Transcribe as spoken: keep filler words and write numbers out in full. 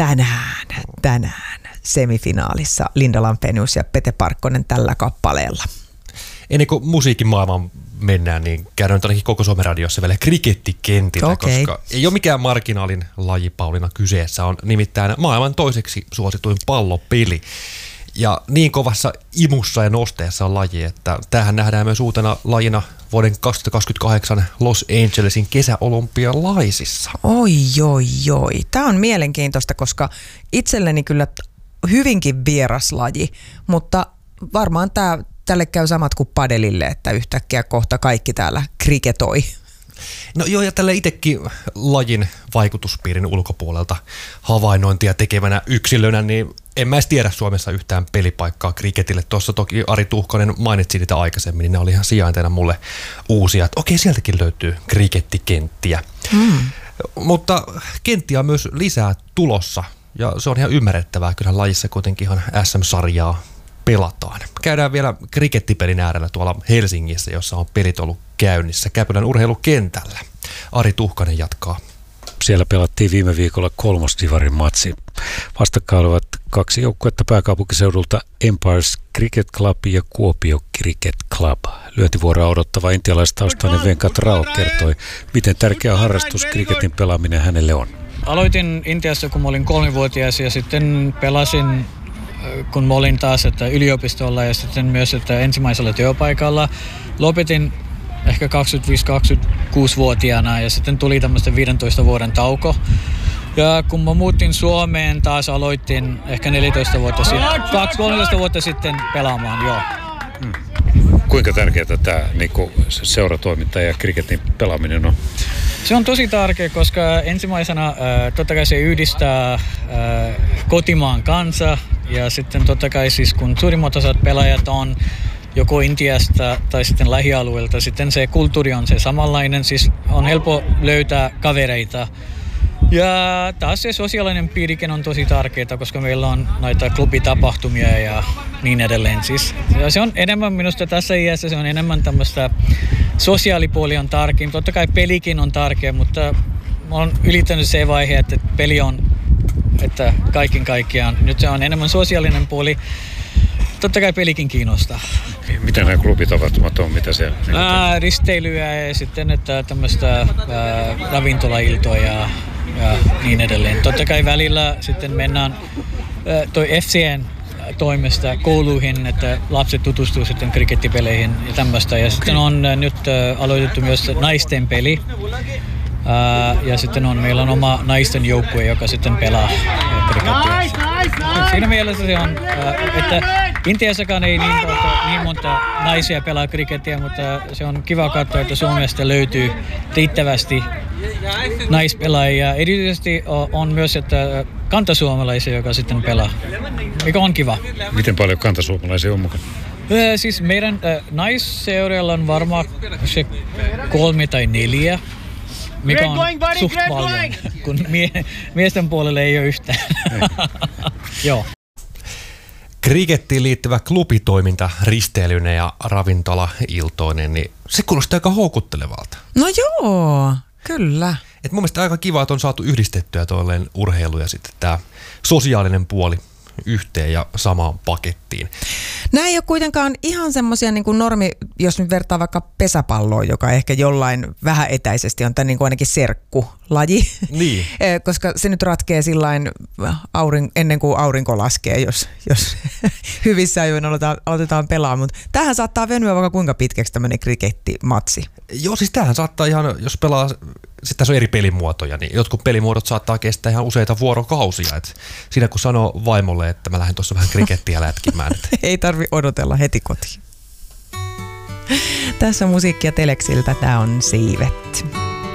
tänään, tänään semifinaalissa Linda Lampenius ja Pete Parkkonen tällä kappaleella. Ennen kuin musiikin maailmaan mennään, niin käydään nyt ainakin koko Suomen radiossa vielä krikettikentillä, okay. Koska ei ole mikään marginaalin laji, Pauliina, kyseessä. On nimittäin maailman toiseksi suosituin pallopeli. Ja niin kovassa imussa ja nosteessa on laji, että tämähän nähdään myös uutena lajina vuoden kaksituhattakaksikymmentäkahdeksan Los Angelesin kesäolympialaisissa. Oi, oi, oi. Tämä on mielenkiintoista, koska itselleni kyllä hyvinkin vieras laji, mutta varmaan tämä, tälle käy samat kuin padelille, että yhtäkkiä kohta kaikki täällä kriketoi. No joo, ja tällä itsekin lajin vaikutuspiirin ulkopuolelta havainnointia tekevänä yksilönä, niin en mä edes tiedä Suomessa yhtään pelipaikkaa kriketille. Tuossa toki Ari Tuhkonen mainitsi niitä aikaisemmin, niin ne oli ihan sijainteena mulle uusia, että okei, sieltäkin löytyy krikettikenttiä. Mm. Mutta kenttiä on myös lisää tulossa, ja se on ihan ymmärrettävää. Kyllä lajissa kuitenkin ihan S M-sarjaa pelataan. Käydään vielä krikettipelin äärellä tuolla Helsingissä, jossa on pelit ollut käynnissä Käpylän urheilukentällä. Ari Tuhkanen jatkaa. Siellä pelattiin viime viikolla kolmas divarin matsi. Vastakkain olivat kaksi joukkuetta pääkaupunkiseudulta, Empires Cricket Club ja Kuopio Cricket Club. Lyöntivuoroa odottava intialaistaustainen Venkat Rao kertoi, miten tärkeä harrastus kriketin pelaaminen hänelle on. Aloitin Intiassa, kun mä olin kolmivuotias, ja sitten pelasin, kun mä olin taas että yliopistolla ja sitten myös että ensimmäisellä työpaikalla. Lopetin ehkä kaksikymmentäviisi kaksikymmentäkuusi-vuotiaana ja sitten tuli tämmöistä viidentoista vuoden tauko. Ja kun mä muutin Suomeen, taas aloitin ehkä neljätoista vuotta sitten, kaksi kolmetoista vuotta sitten pelaamaan, joo. Hmm. Kuinka tärkeää tämä niin seuratoiminta ja kriketin pelaaminen on? Se on tosi tärkeä, koska ensimmäisenä äh, totta kai se yhdistää äh, kotimaan kanssa ja sitten totta kai siis kun suurimmat osat pelaajat on joko Intiasta tai sitten lähialueelta, sitten se kulttuuri on se samanlainen, siis on helppo löytää kavereita. Ja taas se sosiaalinen piirikin on tosi tärkeää, koska meillä on näitä klubitapahtumia ja niin edelleen. Siis, ja se on enemmän minusta tässä iässä, se on enemmän tämmöistä sosiaalipuoli on tärkeä. Totta kai pelikin on tärkeä, mutta mä oon ylittänyt se vaihe, että peli on, että kaiken kaikkiaan. Nyt se on enemmän sosiaalinen puoli. Totta kai pelikin kiinnostaa. Mitä nämä klubitapahtumat on? Mitä se on? Ää, risteilyä ja sitten että tämmöistä ää, ravintolailtoja ja, ja niin edelleen. Totta kai välillä sitten mennään ää, toi F C:n toimesta kouluihin, että lapset tutustuu sitten krikettipeleihin ja tämmöistä. Ja sitten on ää, nyt ää, aloitettu myös naisten peli. Ää, ja sitten on, meillä on oma naisten joukkue, joka sitten pelaa krikettiä. Siinä mielessä se on, että Intiassakaan ei niin monta, niin monta naisia pelaa krikettiä, mutta se on kiva katsoa, että Suomesta löytyy riittävästi naispelaajia. Erityisesti on myös että kantasuomalaisia, joka sitten pelaa, mikä on kiva. Miten paljon kantasuomalaisia on mukana? Siis meidän naisseuralla on varmaan se kolme tai neljä. Mikä on suht paljon, kun mie- miesten puolelle ei ole yhtään. Joo. Krikettiin liittyvä klubitoiminta risteilyneen ja ravintolailtoinen, niin se kuulostaa aika houkuttelevalta. No joo, kyllä. Et mun mielestä aika kiva, että on saatu yhdistettyä tuolleen urheilu ja sitten tämä sosiaalinen puoli yhteen ja samaan pakettiin. Nämä ei ole kuitenkaan ihan semmoisia niin kuin normi, jos nyt vertaa vaikka pesäpalloon, joka ehkä jollain vähän etäisesti on tämän niin kuin ainakin serkkulaji. Niin. Koska se nyt ratkee sillain aurin, ennen kuin aurinko laskee, jos, jos hyvissä ajoin aloitetaan, aloitetaan pelaamaan. Mutta tämähän saattaa venyä vaikka kuinka pitkäksi tämmöinen krikettimatsi. Joo, siis tämähän saattaa ihan, jos pelaa, sitten tässä on eri pelimuotoja, niin jotkut pelimuodot saattaa kestää ihan useita vuorokausia. Et siinä kun sanoo vaimolle, että mä lähden tuossa vähän krikettiä lätkimään. Ei tarvi odotella heti kotiin. Tässä on musiikkia Teleksiltä, tää on Siivet.